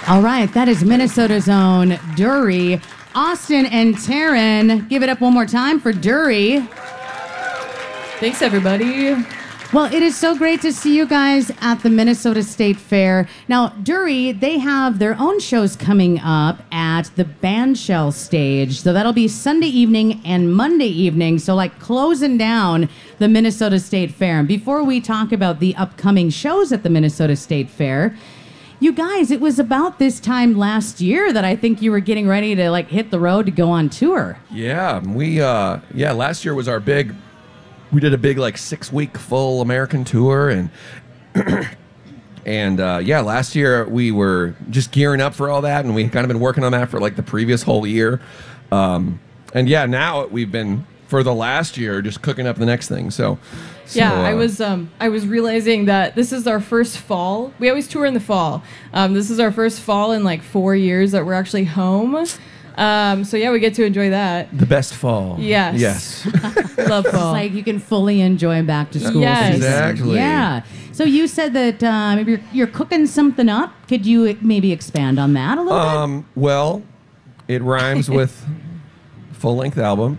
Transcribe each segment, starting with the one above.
All right, that is Minnesota's own Dury. Austin and Taryn, give it up one more time for Dury. Thanks, everybody. Well, it is so great to see you guys at the Minnesota State Fair. Now, Dury, they have their own shows coming up at the Bandshell stage. So that'll be Sunday evening and Monday evening. So like closing down the Minnesota State Fair. And before we talk about the upcoming shows at the Minnesota State Fair, you guys, it was about this time last year that I think you were getting ready to like hit the road to go on tour. Yeah, last year was our big. We did a big like 6-week full American tour, and last year we were just gearing up for all that, and we kind of been working on that for like the previous whole year, now we've been for the last year just cooking up the next thing. I was realizing that this is our first fall. We always tour in the fall. This is our first fall in like 4 years that we're actually home. We get to enjoy that. The best fall. Yes. Love fall. It's like you can fully enjoy back to school. Yes. Exactly. Yeah. So you said that maybe you're cooking something up. Could you maybe expand on that a little bit? Well, it rhymes with full-length album.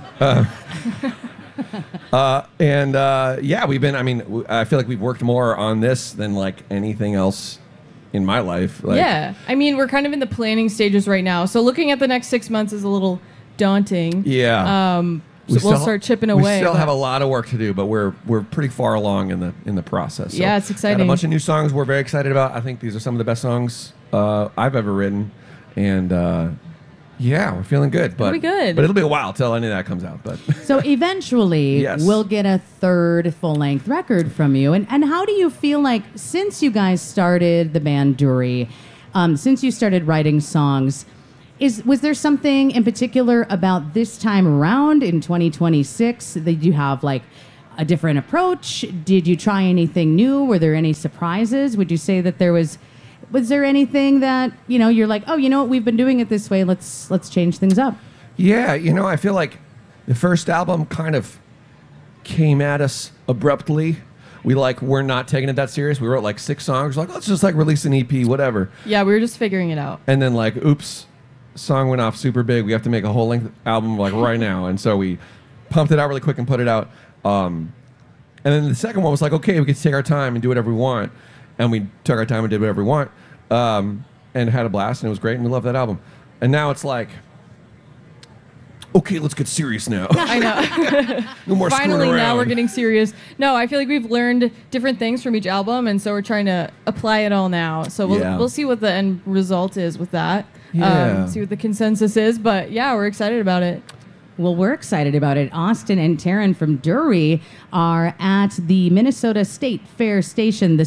We've been, I feel like we've worked more on this than like anything else in my life. We're kind of in the planning stages right now. So looking at the next 6 months is a little daunting. Yeah. We'll start chipping away. We still have a lot of work to do, but we're pretty far along in the process. So yeah, it's exciting. Got a bunch of new songs we're very excited about. I think these are some of the best songs I've ever written, and we're feeling good. But it'll be a while till any of that comes out. But so eventually, yes. We'll get a third full-length record from you. And how do you feel like since you guys started the band Dury, since you started writing songs? Was there something in particular about this time around in 2026 that you have like a different approach? Did you try anything new? Were there any surprises? Would you say that was there anything that, you're like, oh, you know what, we've been doing it this way, let's change things up? Yeah, I feel like the first album kind of came at us abruptly. We're not taking it that serious. We wrote like 6 songs, like let's just like release an EP, whatever. Yeah, we were just figuring it out. And then like, oops, song went off super big. We have to make a whole length album like right now. And so we pumped it out really quick and put it out. And then the second one was like, okay, we can take our time and do whatever we want. And we took our time and did whatever we want. And had a blast, and it was great, and we loved that album. And now it's like, okay, let's get serious now. I know. No more Finally, screwing around. now we're getting serious. No, I feel like we've learned different things from each album, and so we're trying to apply it all now. So we'll see what the end result is with that. Yeah. See what the consensus is. But yeah, we're excited about it. Well, we're excited about it. Austin and Taryn from Dury are at the Minnesota State Fair Station, the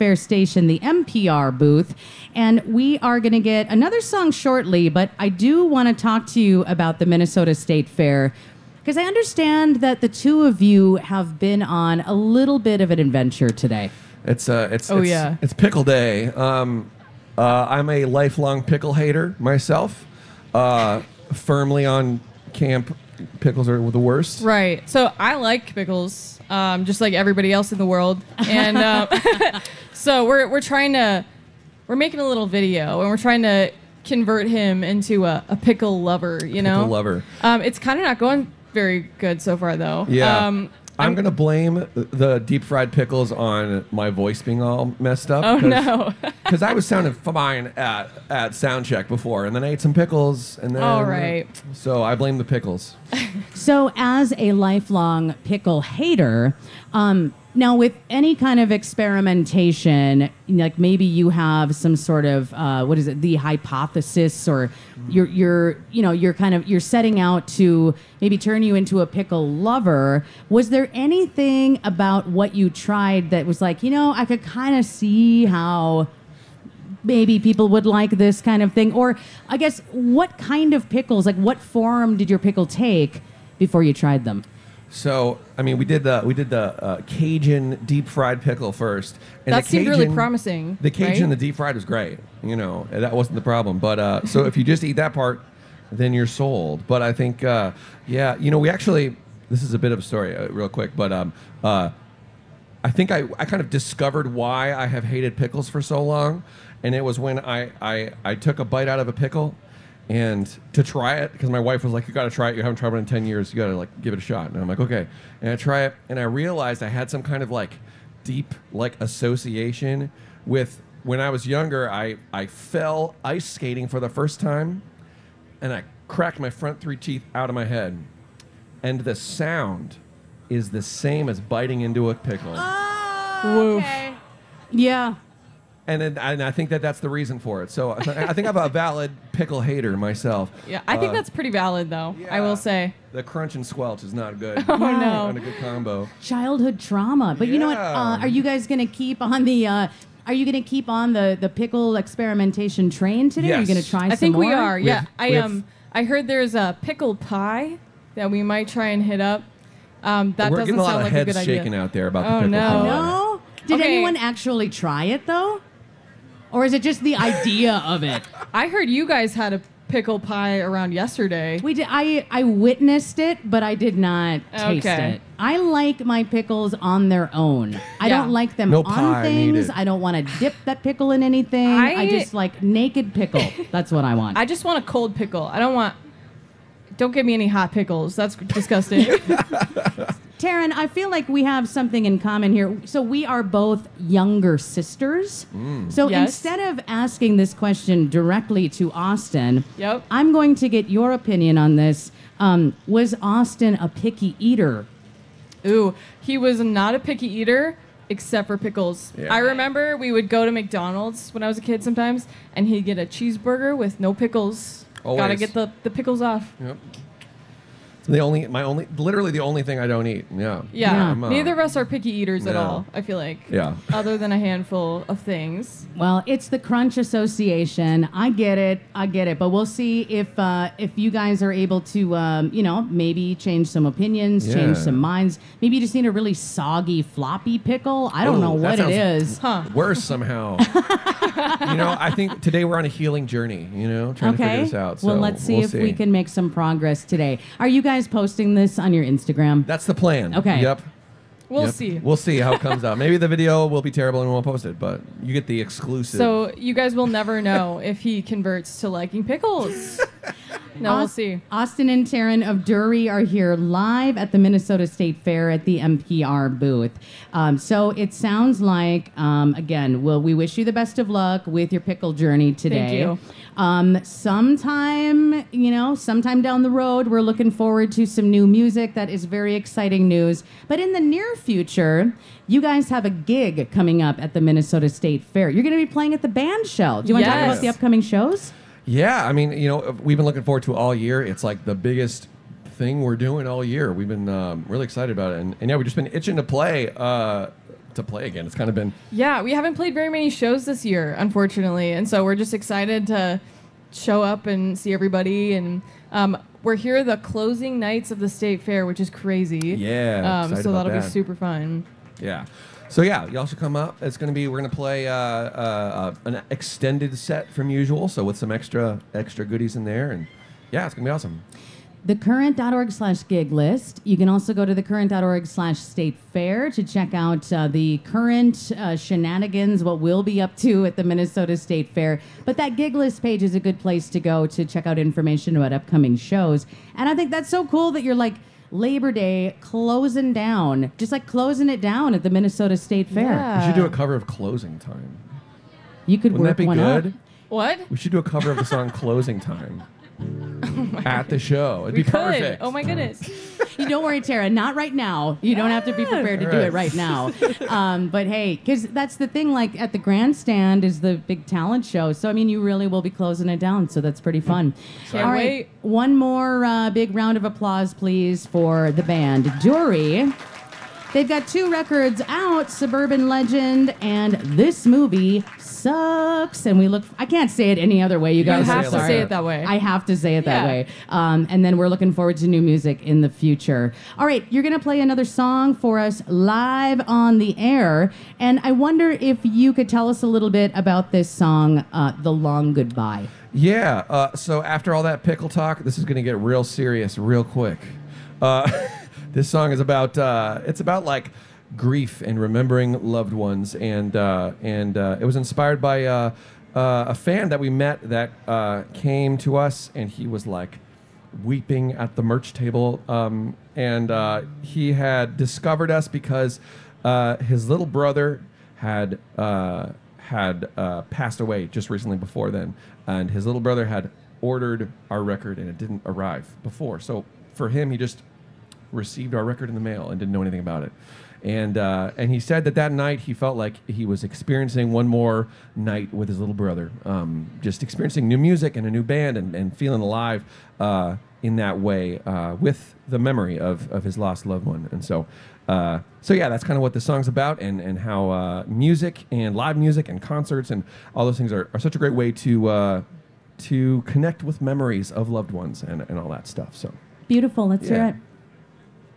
NPR booth. And we are going to get another song shortly, but I do want to talk to you about the Minnesota State Fair, because I understand that the two of you have been on a little bit of an adventure today. It's pickle day. I'm a lifelong pickle hater myself, firmly on camp. Pickles are the worst. Right. So I like pickles, just like everybody else in the world. And so we're making a little video, and we're trying to convert him into a pickle lover, Pickle lover. It's kind of not going very good so far, though. Yeah. I'm going to blame the deep fried pickles on my voice being all messed up. Oh, no. Because I was sounding fine at sound check before, and then I ate some pickles, and then... All right. So I blame the pickles. So as a lifelong pickle hater, now with any kind of experimentation, like maybe you have some sort of, the hypothesis, or you're setting out to maybe turn you into a pickle lover. Was there anything about what you tried that was like, I could kind of see how maybe people would like this kind of thing? Or I guess what kind of pickles, like what form did your pickle take before you tried them? So, we did the Cajun deep fried pickle first. And that seemed really promising. The Cajun right? and the deep fried was great. That wasn't the problem. But so if you just eat that part, then you're sold. But I think, we actually, this is a bit of a story real quick, but I think I kind of discovered why I have hated pickles for so long, and it was when I took a bite out of a pickle, and to try it because my wife was like, "You got to try it. You haven't tried one in 10 years. You got to like give it a shot." And I'm like, "Okay." And I try it, and I realized I had some kind of like deep like association with when I was younger. I fell ice skating for the first time, and I cracked my front 3 teeth out of my head, and the sound is the same as biting into a pickle. Oh, okay. Yeah. And I think that's the reason for it. So I think I'm a valid pickle hater myself. Yeah, I think that's pretty valid, though. I will say. The crunch and squelch is not good. Oh, no. Not a good combo. Childhood trauma. But you know what? Yeah. Are you guys going to keep on the... are you going to keep on the pickle experimentation train today? Yes. Are you going to try some more? I think we are. Yeah, With- I heard there's a pickle pie that we might try and hit up. That We're doesn't getting a lot sound of like a good heads idea. shaking out there about Oh, the pickle no. pie. No? Did Okay. anyone actually try it, though? Or is it just the idea of it? I heard you guys had a pickle pie around yesterday. We did. I witnessed it, but I did not taste Okay. it. I like my pickles on their own. I Yeah. don't like them No on pie things. needed. I don't want to dip that pickle in anything. I just like naked pickle. That's what I want. I just want a cold pickle. I don't want. Don't give me any hot pickles. That's disgusting. Taryn, I feel like we have something in common here. So we are both younger sisters. So Yes. instead of asking this question directly to Austin, Yep. I'm going to get your opinion on this. Was Austin a picky eater? Ooh, he was not a picky eater except for pickles. Yeah. I remember we would go to McDonald's when I was a kid sometimes, and he'd get a cheeseburger with no pickles. Gotta Always. get the pickles off. Yep. Literally the only thing I don't eat. Yeah. Yeah, I'm, neither of us are picky eaters at no. all, I feel like. Yeah. Other than a handful of things. Well, it's the Crunch Association. I get it. But we'll see if you guys are able to, maybe change some opinions, change Yeah. some minds. Maybe you just need a really soggy, floppy pickle. I don't know Ooh, that what it sounds is. Huh. Worse somehow. I think today we're on a healing journey, trying to figure this out. So well, let's see we'll if we can make some progress today. Are you guys posting this on your Instagram? That's the plan. Okay. Yep. We'll Yep. see. We'll see how it comes out. Maybe the video will be terrible and we won't post it, but you get the exclusive. So you guys will never know if he converts to liking pickles. No, we'll see. Austin and Taryn of Dury are here live at the Minnesota State Fair at the NPR booth. So it sounds like, again, we wish you the best of luck with your pickle journey today. Thank you. Sometime down the road, we're looking forward to some new music. That is very exciting news. But in the near future, you guys have a gig coming up at the Minnesota State Fair. You're going to be playing at the band shell. Do you want to talk Yes. about the upcoming shows? yeah, I mean, we've been looking forward to it all year. It's like the biggest thing we're doing all year. We've been really excited about it, and yeah, we've just been itching to play again. It's kind of been Yeah, we haven't played very many shows this year, unfortunately. And so we're just excited to show up and see everybody. And we're here the closing nights of the State Fair, which is crazy. Yeah, excited so about that'll be that. super fun. yeah. So yeah, y'all should come up. We're gonna play an extended set from usual, so with some extra goodies in there, and yeah, it's gonna be awesome. thecurrent.org/gig list. You can also go to thecurrent.org/state fair to check out the current shenanigans, what we'll be up to at the Minnesota State Fair. But that gig list page is a good place to go to check out information about upcoming shows. And I think that's so cool that you're like Labor Day closing down, just like closing it down at the Minnesota State Fair. Yeah. We should do a cover of Closing Time. You could Wouldn't work that be one good? up. What? We should do a cover of the song Closing Time at the show. It'd We be could. perfect. Oh my goodness. You don't worry, Tara. Not right now. You don't have to be prepared to do it right now. But hey, because that's the thing. Like at the grandstand is the big talent show. So I mean, you really will be closing it down. So that's pretty fun. Can't All right, wait. one more big round of applause, please, for the band Dury. They've got 2 records out, Suburban Legend and This Movie Sucks. And I can't say it any other way, you guys. You gotta have say to it say like it that way. I have to say it that Yeah. way. And then we're looking forward to new music in the future. All right, you're going to play another song for us live on the air. And I wonder if you could tell us a little bit about this song, The Long Goodbye. Yeah. So after all that pickle talk, this is going to get real serious real quick. This song is about it's about like grief and remembering loved ones, and it was inspired by a fan that we met that came to us, and he was like weeping at the merch table, and he had discovered us because his little brother had passed away just recently before then, and his little brother had ordered our record and it didn't arrive before. So for him, he just received our record in the mail and didn't know anything about it. And he said that night he felt like he was experiencing one more night with his little brother, just experiencing new music and a new band and feeling alive in that way with the memory of his lost loved one. And so yeah, that's kind of what the song's about, and how music and live music and concerts and all those things are such a great way to connect with memories of loved ones and all that stuff. So Beautiful. Let's hear yeah. it.